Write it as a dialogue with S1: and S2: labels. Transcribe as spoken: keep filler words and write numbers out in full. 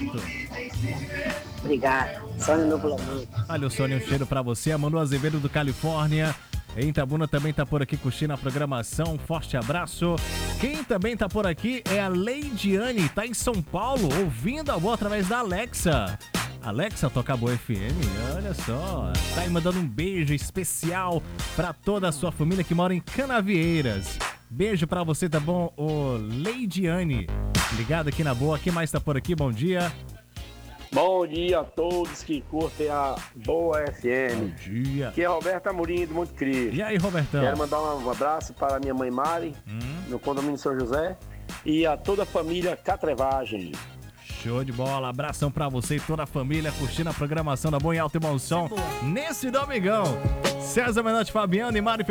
S1: certo?
S2: Obrigado. Sônia no Bulamento.
S1: Olha o Sônia, um cheiro pra você. A Manu Azevedo do Califórnia. Em Itabuna também tá por aqui curtindo a programação. Um forte abraço. Quem também tá por aqui é a Leidiane, tá em São Paulo, ouvindo a boa através da Alexa. Alexa, toca boa F M, olha só. Tá aí mandando um beijo especial pra toda a sua família que mora em Canavieiras. Beijo pra você, tá bom? Ô Leidiane, ligado aqui na boa. Quem mais tá por aqui? Bom dia.
S3: Bom dia a todos que curtem a Boa F M.
S1: Bom dia.
S3: Aqui é Roberto Amorim do Monte Cristo.
S1: E aí, Robertão?
S3: Quero mandar um abraço para minha mãe Mari,
S1: Hum.
S3: no condomínio São José, e a toda a família Catrevagem.
S1: Show de bola, abração pra você e toda a família curtindo a programação da Boa em Alto e Bom Som nesse domingão. César Menotti, Fabiano e Mari